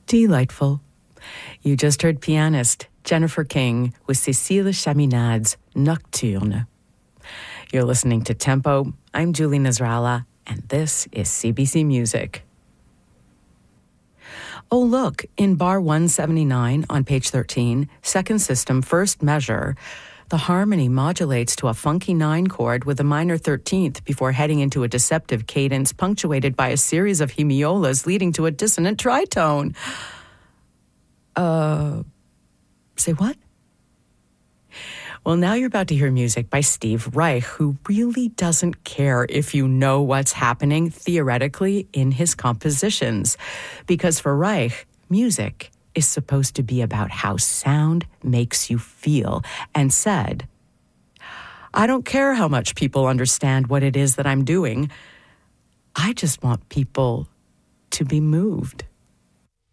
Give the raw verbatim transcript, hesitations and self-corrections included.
Delightful. You just heard pianist Jennifer King with Cécile Chaminade's Nocturne. You're listening to Tempo. I'm Julie Nasrallah, and this is C B C Music. Oh, look, in bar one seventy-nine on page thirteen, second system, first measure, the harmony modulates to a funky nine chord with a minor thirteenth before heading into a deceptive cadence punctuated by a series of hemiolas leading to a dissonant tritone. Uh, say what? Well, now you're about to hear music by Steve Reich, who really doesn't care if you know what's happening theoretically in his compositions. Because for Reich, music is supposed to be about how sound makes you feel, and said, I don't care how much people understand what it is that I'm doing. I just want people to be moved.